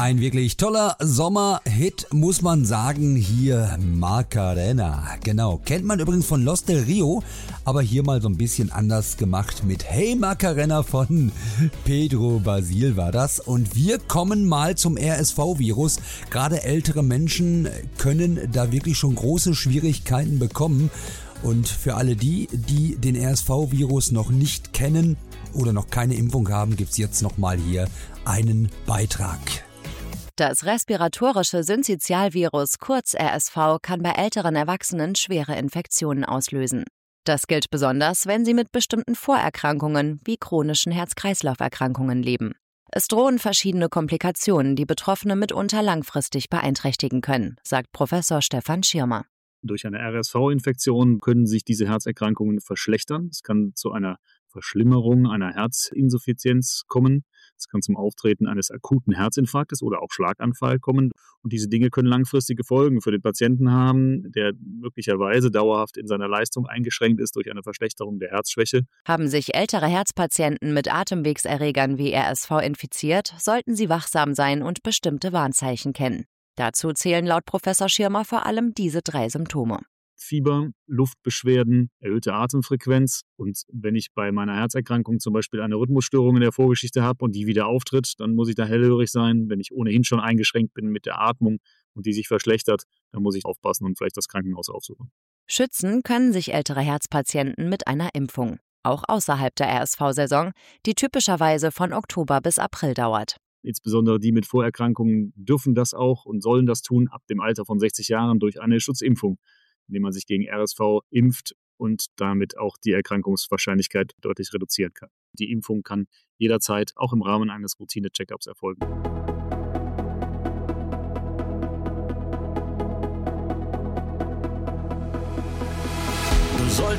Ein wirklich toller Sommerhit, muss man sagen, hier Macarena. Genau, kennt man übrigens von Los del Rio, aber hier mal so ein bisschen anders gemacht mit Hey Macarena von Pedro Basil war das. Und wir kommen mal zum RSV-Virus. Gerade ältere Menschen können da wirklich schon große Schwierigkeiten bekommen. Und für alle die den RSV-Virus noch nicht kennen oder noch keine Impfung haben, gibt's jetzt nochmal hier einen Beitrag. Das respiratorische Synzytialvirus, kurz RSV, kann bei älteren Erwachsenen schwere Infektionen auslösen. Das gilt besonders, wenn sie mit bestimmten Vorerkrankungen wie chronischen Herz-Kreislauf-Erkrankungen leben. Es drohen verschiedene Komplikationen, die Betroffene mitunter langfristig beeinträchtigen können, sagt Professor Stefan Schirmer. Durch eine RSV-Infektion können sich diese Herzerkrankungen verschlechtern. Es kann zu einer Verschlimmerung einer Herzinsuffizienz kommen. Es kann zum Auftreten eines akuten Herzinfarktes oder auch Schlaganfall kommen. Und diese Dinge können langfristige Folgen für den Patienten haben, der möglicherweise dauerhaft in seiner Leistung eingeschränkt ist durch eine Verschlechterung der Herzschwäche. Haben sich ältere Herzpatienten mit Atemwegserregern wie RSV infiziert, sollten sie wachsam sein und bestimmte Warnzeichen kennen. Dazu zählen laut Professor Schirmer vor allem diese 3 Symptome. Fieber, Luftbeschwerden, erhöhte Atemfrequenz. Und wenn ich bei meiner Herzerkrankung zum Beispiel eine Rhythmusstörung in der Vorgeschichte habe und die wieder auftritt, dann muss ich da hellhörig sein. Wenn ich ohnehin schon eingeschränkt bin mit der Atmung und die sich verschlechtert, dann muss ich aufpassen und vielleicht das Krankenhaus aufsuchen. Schützen können sich ältere Herzpatienten mit einer Impfung, auch außerhalb der RSV-Saison, die typischerweise von Oktober bis April dauert. Insbesondere die mit Vorerkrankungen dürfen das auch und sollen das tun ab dem Alter von 60 Jahren durch eine Schutzimpfung, indem man sich gegen RSV impft und damit auch die Erkrankungswahrscheinlichkeit deutlich reduzieren kann. Die Impfung kann jederzeit auch im Rahmen eines Routine-Check-ups erfolgen.